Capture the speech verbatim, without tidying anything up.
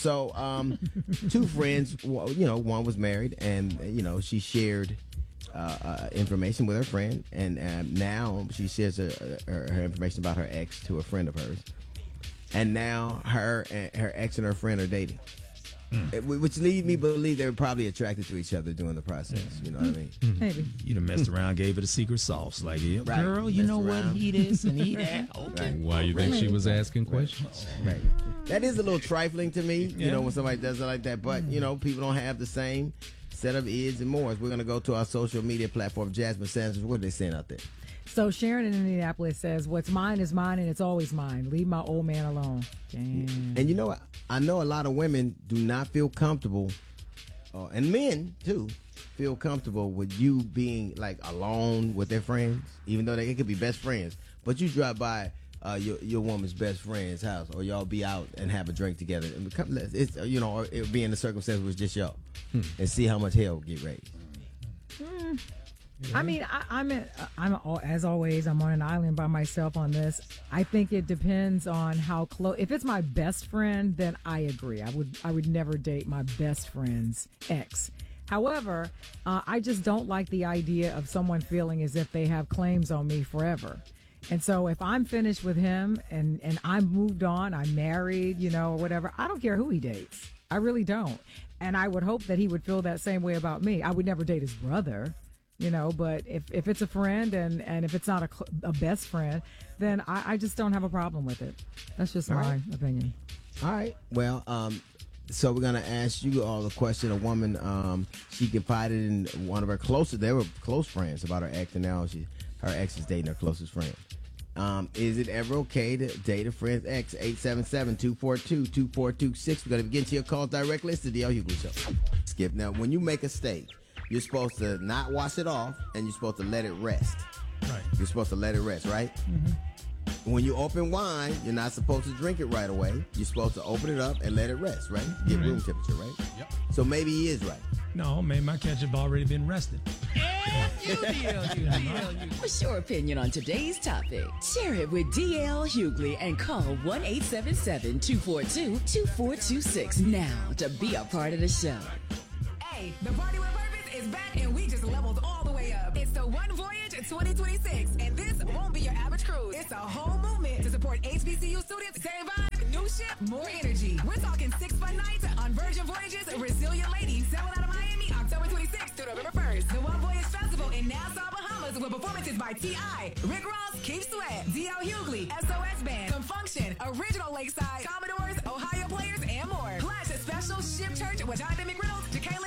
So, um, two friends, you know, one was married, and you know, she shared uh, uh, information with her friend, and uh, now she shares her, her, her information about her ex to a friend of hers, and now her and her ex and her friend are dating. Mm. Which leads me to believe they were probably attracted to each other during the process. You know what I mean? Mm. Maybe. You done messed around, gave it a secret sauce. Like, yeah, right. girl, you messed know around. what? He this and he that. Okay. Right. Why you think she was asking questions? Right. That is a little trifling to me, you yeah. know, when somebody does it like that. But, you know, people don't have the same set of ears and mores. We're going to go to our social media platform. Jasmine Sanders, what are they saying out there? So Sharon in Indianapolis says, what's mine is mine and it's always mine. Leave my old man alone. Damn. And you know what? I know a lot of women do not feel comfortable, uh, and men too, feel comfortable with you being like alone with their friends, even though they it could be best friends. But you drive by uh, your your woman's best friend's house, or y'all be out and have a drink together, and become, it's you know, or it be in the circumstance where it's just y'all, hmm. and see how much hell get raised. Hmm. I mean, I, I'm a, I'm a, as always. I'm on an island by myself on this. I think it depends on how close. If it's my best friend, then I agree. I would I would never date my best friend's ex. However, uh, I just don't like the idea of someone feeling as if they have claims on me forever. And so if I'm finished with him and and I'm moved on, I'm married, you know, or whatever, I don't care who he dates. I really don't. And I would hope that he would feel that same way about me. I would never date his brother. You know, but if, if it's a friend and, and if it's not a, a best friend, then I, I just don't have a problem with it. That's just all my right. opinion. All right. Well, um, so we're going to ask you all a question. A woman, um, she confided in one of her closest, they were close friends about her ex, and now she, her ex is dating her closest friend. Um, is it ever okay to date a friend's ex? eight seven seven, two four two, two four two six. We're going to begin to your calls directly. It's the D L Hughley Show. Skip. Now, when you make a steak, you're supposed to not wash it off, and you're supposed to let it rest. Right. You're supposed to let it rest, right? Mm-hmm. When you open wine, you're not supposed to drink it right away. You're supposed to open it up and let it rest, right? Get right. room temperature, right? Yep. So maybe he is right. No, man, my ketchup already been rested. What's your opinion on today's topic? Share it with D L Hughley and call one eight seven seven, two four two, two four two six now to be a part of the show. Hey, the Party with Purpose is back and we just leveled all the way up. It's the One Voyage twenty twenty-six, and this won't be your average cruise. It's a whole movement to support H B C U students. Same vibe, new ship, more energy. We're talking six fun nights on Virgin Voyages, Resilient Ladies, sailing out of Miami October twenty-sixth through November first. The One Voyage Festival in Nassau, Bahamas, with performances by T I, Rick Ross, Keith Sweat, D L Hughley, S O S Band, Confunction, Original Lakeside, Commodores, Ohio Players, and more. Plus a special ship church with Jonathan McReynolds, Jacqueline